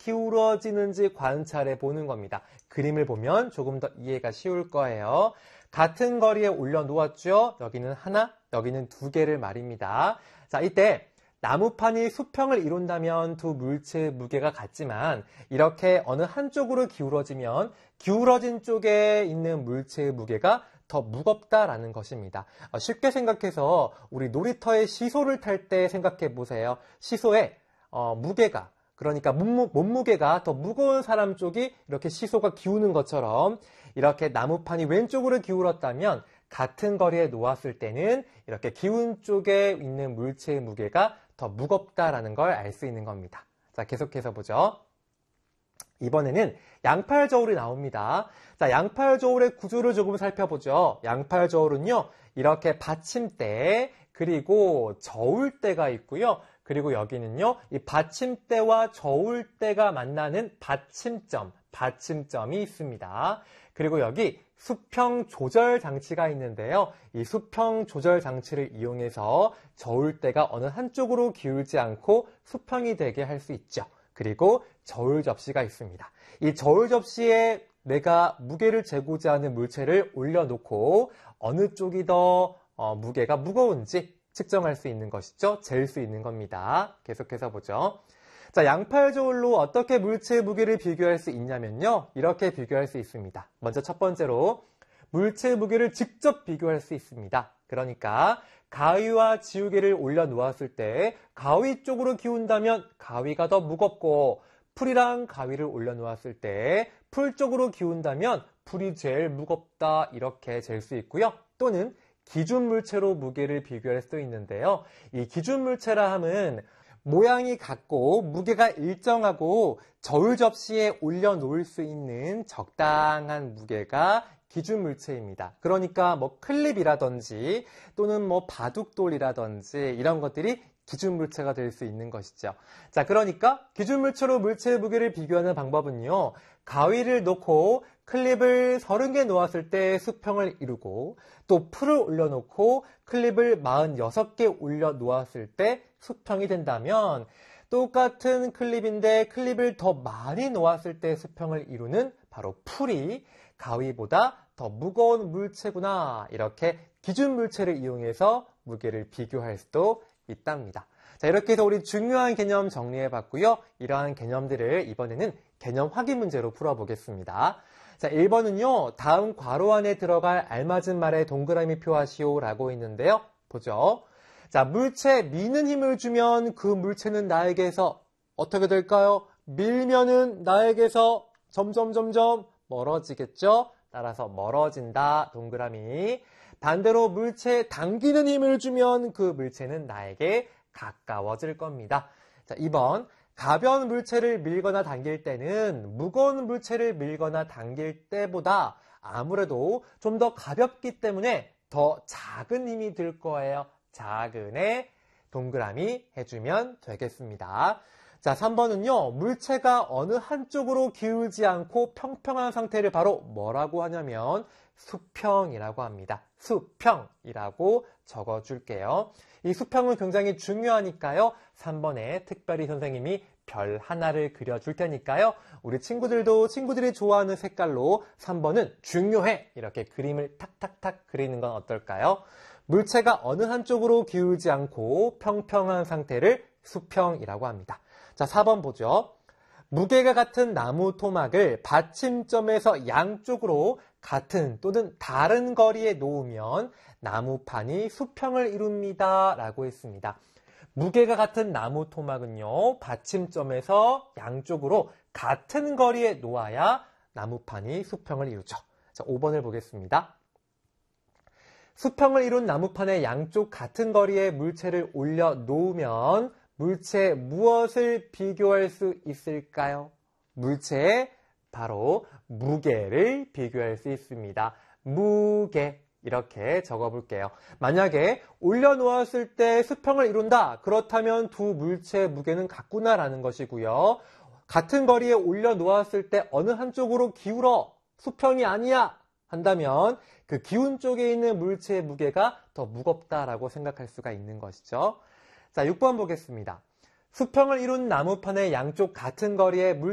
기울어지는지 관찰해 보는 겁니다. 그림을 보면 조금 더 이해가 쉬울 거예요. 같은 거리에 올려놓았죠. 여기는 하나, 여기는 두 개를 말입니다. 자, 이때 나무판이 수평을 이룬다면 두 물체의 무게가 같지만 이렇게 어느 한쪽으로 기울어지면 기울어진 쪽에 있는 물체의 무게가 더 무겁다라는 것입니다. 쉽게 생각해서 우리 놀이터에 시소를 탈 때 생각해 보세요. 시소에 무게가, 그러니까 몸무게가 더 무거운 사람 쪽이 이렇게 시소가 기우는 것처럼 이렇게 나무판이 왼쪽으로 기울었다면 같은 거리에 놓았을 때는 이렇게 기운 쪽에 있는 물체의 무게가 더 무겁다라는 걸 알 수 있는 겁니다. 자, 계속해서 보죠. 이번에는 양팔 저울이 나옵니다. 자, 양팔 저울의 구조를 조금 살펴보죠. 양팔 저울은요, 이렇게 받침대, 그리고 저울대가 있고요. 그리고 여기는요, 이 받침대와 저울대가 만나는 받침점이 있습니다. 그리고 여기 수평 조절 장치가 있는데요. 이 수평 조절 장치를 이용해서 저울대가 어느 한쪽으로 기울지 않고 수평이 되게 할 수 있죠. 그리고 저울 접시가 있습니다. 이 저울 접시에 내가 무게를 재고자 하는 물체를 올려놓고 어느 쪽이 더 무게가 무거운지 측정할 수 있는 것이죠. 잴 수 있는 겁니다. 계속해서 보죠. 자, 양팔 저울로 어떻게 물체의 무게를 비교할 수 있냐면요. 이렇게 비교할 수 있습니다. 먼저 첫 번째로 물체의 무게를 직접 비교할 수 있습니다. 그러니까 가위와 지우개를 올려놓았을 때 가위 쪽으로 기운다면 가위가 더 무겁고 풀이랑 가위를 올려놓았을 때 풀 쪽으로 기운다면 풀이 제일 무겁다 이렇게 잴 수 있고요. 또는 기준 물체로 무게를 비교할 수도 있는데요. 이 기준 물체라 함은 모양이 같고 무게가 일정하고 저울 접시에 올려놓을 수 있는 적당한 무게가 기준 물체입니다. 그러니까 뭐 클립이라든지 또는 뭐 바둑돌이라든지 이런 것들이 기준 물체가 될 수 있는 것이죠. 자, 그러니까 기준 물체로 물체의 무게를 비교하는 방법은요. 가위를 놓고 클립을 30개 놓았을 때 수평을 이루고 또 풀을 올려놓고 클립을 46개 올려놓았을 때 수평이 된다면 똑같은 클립인데 클립을 더 많이 놓았을 때 수평을 이루는 바로 풀이 가위보다 더 무거운 물체구나. 이렇게 기준 물체를 이용해서 무게를 비교할 수도 있답니다. 자, 이렇게 해서 우리 중요한 개념 정리해 봤고요. 이러한 개념들을 이번에는 개념 확인 문제로 풀어보겠습니다. 자, 1번은요. 다음 괄호 안에 들어갈 알맞은 말에 동그라미 표하시오 라고 있는데요. 보죠. 자, 물체 미는 힘을 주면 그 물체는 나에게서 어떻게 될까요? 밀면은 나에게서 점점 멀어지겠죠? 따라서 멀어진다, 동그라미. 반대로 물체에 당기는 힘을 주면 그 물체는 나에게 가까워질 겁니다. 자, 2번. 가벼운 물체를 밀거나 당길 때는 무거운 물체를 밀거나 당길 때보다 아무래도 좀 더 가볍기 때문에 더 작은 힘이 들 거예요. 작은에 동그라미 해주면 되겠습니다. 자, 3번은요. 물체가 어느 한쪽으로 기울지 않고 평평한 상태를 바로 뭐라고 하냐면 수평이라고 합니다. 수평이라고 적어줄게요. 이 수평은 굉장히 중요하니까요. 3번에 특별히 선생님이 별 하나를 그려줄 테니까요. 우리 친구들도 친구들이 좋아하는 색깔로 3번은 중요해 이렇게 그림을 탁탁탁 그리는 건 어떨까요? 물체가 어느 한쪽으로 기울지 않고 평평한 상태를 수평이라고 합니다. 자, 4번 보죠. 무게가 같은 나무 토막을 받침점에서 양쪽으로 같은 또는 다른 거리에 놓으면 나무판이 수평을 이룹니다. 라고 했습니다. 무게가 같은 나무 토막은요, 받침점에서 양쪽으로 같은 거리에 놓아야 나무판이 수평을 이루죠. 자, 5번을 보겠습니다. 수평을 이룬 나무판의 양쪽 같은 거리에 물체를 올려 놓으면 물체 무엇을 비교할 수 있을까요? 물체의 바로 무게를 비교할 수 있습니다. 무게 이렇게 적어볼게요. 만약에 올려놓았을 때 수평을 이룬다. 그렇다면 두 물체의 무게는 같구나라는 것이고요. 같은 거리에 올려놓았을 때 어느 한쪽으로 기울어 수평이 아니야 한다면 그 기운 쪽에 있는 물체의 무게가 더 무겁다라고 생각할 수가 있는 것이죠. 자, 6번 보겠습니다. 수평을 이룬 나무판의 양쪽 같은 거리에